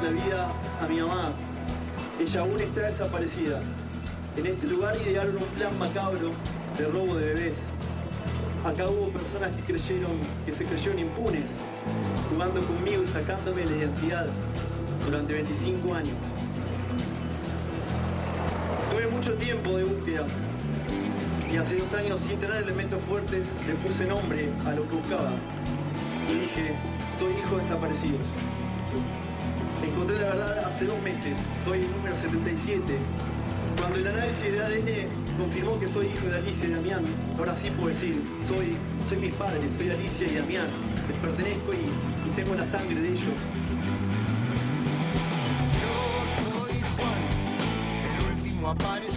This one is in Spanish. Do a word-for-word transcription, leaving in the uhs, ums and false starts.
la vida a mi mamá. Ella aún está desaparecida. En este lugar idearon un plan macabro de robo de bebés. Acá hubo personas que creyeron, que se creyeron impunes, jugando conmigo y sacándome la identidad durante veinticinco años. Tuve mucho tiempo de búsqueda y hace dos años, sin tener elementos fuertes, le puse nombre a lo que buscaba y dije, soy hijo de desaparecidos. Encontré la verdad hace dos meses, soy el número setenta y siete. Cuando el análisis de A D N confirmó que soy hijo de Alicia y Damián, ahora sí puedo decir, soy, soy mis padres, soy Alicia y Damián, les pertenezco y, y tengo la sangre de ellos. Yo soy Juan, el último aparecido.